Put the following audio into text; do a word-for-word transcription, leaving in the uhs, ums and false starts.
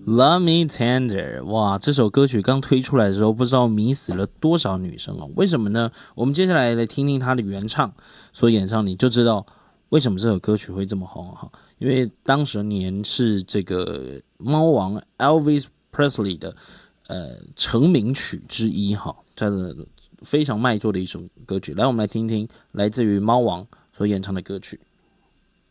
Love Me Tender， 哇，这首歌曲刚推出来的时候，不知道迷死了多少女生哦。为什么呢？我们接下来来听听她的原唱所演唱，你就知道为什么这首歌曲会这么红哈。因为当时年是这个猫王 Elvis Presley 的呃成名曲之一哈，这是非常卖座的一首歌曲。来，我们来听听来自于猫王所演唱的歌曲。